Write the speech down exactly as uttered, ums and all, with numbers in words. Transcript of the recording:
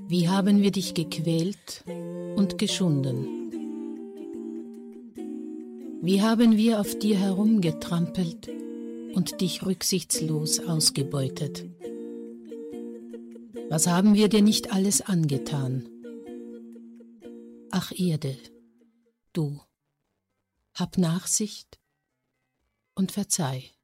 Wie haben wir dich gequält und geschunden? Wie haben wir auf dir herumgetrampelt und dich rücksichtslos ausgebeutet? Was haben wir dir nicht alles angetan? Ach Erde, du, hab Nachsicht und verzeih.